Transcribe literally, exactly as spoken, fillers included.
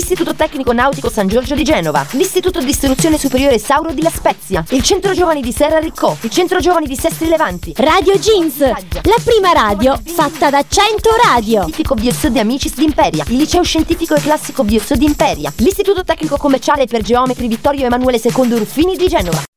l'Istituto Tecnico Nautico San Giorgio di Genova, l'Istituto di Istruzione Superiore Sauro di La Spezia, il Centro Giovani di Serra Riccò, il Centro Giovani di Sestri Levanti, Radio Jeans, la prima radio fatta da cento radio. Scientifico Biozzo di Amicis di Imperia, il Liceo Scientifico e Classico Biozzo di Imperia, l'Istituto Tecnico Commerciale per Geometri Vittorio Emanuele secondo Ruffini di Genova.